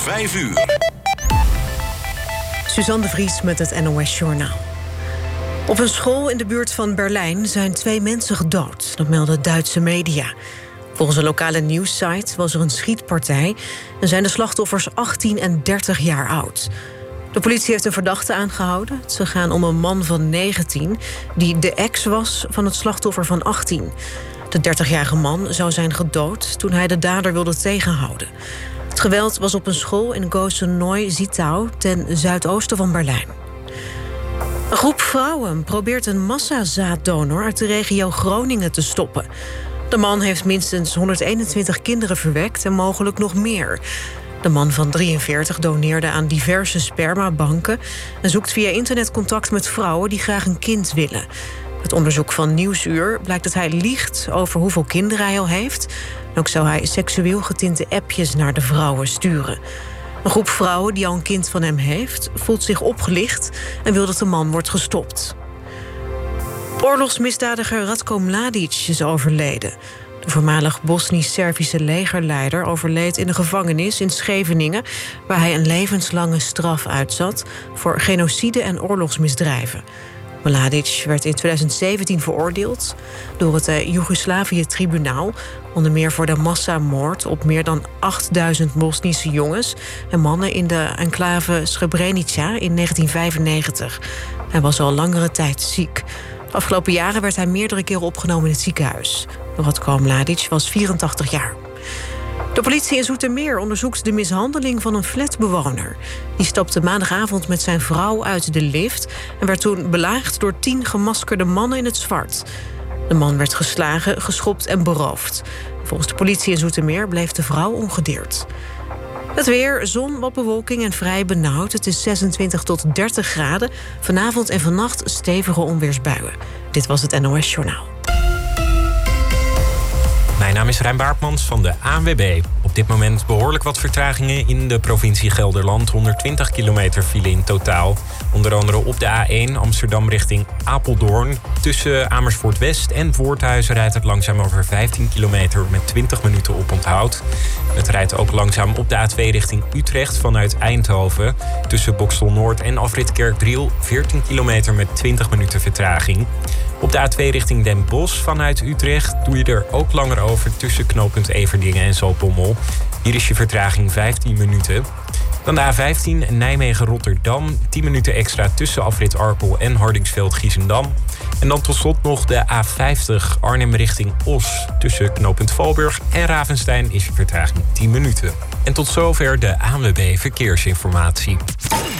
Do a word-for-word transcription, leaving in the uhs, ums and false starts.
vijf uur. Suzanne de Vries met het N O S-journaal. Op een school in de buurt van Berlijn zijn twee mensen gedood. Dat melden Duitse media. Volgens een lokale nieuwssite was er een schietpartij en zijn de slachtoffers achttien en dertig jaar oud. De politie heeft een verdachte aangehouden. Het zou gaan om een man van negentien die de ex was van het slachtoffer van achttien. De dertigjarige man zou zijn gedood toen hij de dader wilde tegenhouden. Het geweld was op een school in Gosen-Neu-Zittau ten zuidoosten van Berlijn. Een groep vrouwen probeert een massazaaddonor uit de regio Groningen te stoppen. De man heeft minstens honderdeenentwintig kinderen verwekt en mogelijk nog meer. De man van drieënveertig doneerde aan diverse spermabanken en zoekt via internet contact met vrouwen die graag een kind willen. Uit onderzoek van Nieuwsuur blijkt dat hij liegt over hoeveel kinderen hij al heeft. En ook zou hij seksueel getinte appjes naar de vrouwen sturen. Een groep vrouwen die al een kind van hem heeft voelt zich opgelicht en wil dat de man wordt gestopt. Oorlogsmisdadiger Ratko Mladic is overleden. De voormalig Bosnisch-Servische legerleider overleed in een gevangenis in Scheveningen, waar hij een levenslange straf uitzat voor genocide en oorlogsmisdrijven. Mladic werd in tweeduizend zeventien veroordeeld door het Joegoslavië-tribunaal, onder meer voor de massamoord op meer dan achtduizend Bosnische jongens en mannen in de enclave Srebrenica in negentien vijfennegentig. Hij was al langere tijd ziek. De afgelopen jaren werd hij meerdere keren opgenomen in het ziekenhuis. Ratko Mladic was vierentachtig jaar. De politie in Zoetermeer onderzoekt de mishandeling van een flatbewoner. Die stapte maandagavond met zijn vrouw uit de lift en werd toen belaagd door tien gemaskerde mannen in het zwart. De man werd geslagen, geschopt en beroofd. Volgens de politie in Zoetermeer bleef de vrouw ongedeerd. Het weer, zon, wat bewolking en vrij benauwd. Het is zesentwintig tot dertig graden. Vanavond en vannacht stevige onweersbuien. Dit was het N O S-journaal. Mijn naam is Rijn Baartmans van de A N W B. Op dit moment behoorlijk wat vertragingen in de provincie Gelderland. honderdtwintig kilometer file in totaal. Onder andere op de A één Amsterdam richting Apeldoorn. Tussen Amersfoort West en Voorthuizen rijdt het langzaam over vijftien kilometer met twintig minuten oponthoud. Het rijdt ook langzaam op de A twee richting Utrecht vanuit Eindhoven. Tussen Boxtel Noord en afrit Kerkdriel veertien kilometer met twintig minuten vertraging. Op de A twee richting Den Bosch vanuit Utrecht doe je er ook langer over tussen knooppunt Everdingen en Zaltbommel. Hier is je vertraging vijftien minuten. Dan de A vijftien Nijmegen-Rotterdam. tien minuten extra tussen afrit Arkel en Hardingsveld-Giessendam. En dan tot slot nog de A vijftig Arnhem richting Os. Tussen knooppunt Valburg en Ravenstein is je vertraging tien minuten. En tot zover de A N W B Verkeersinformatie.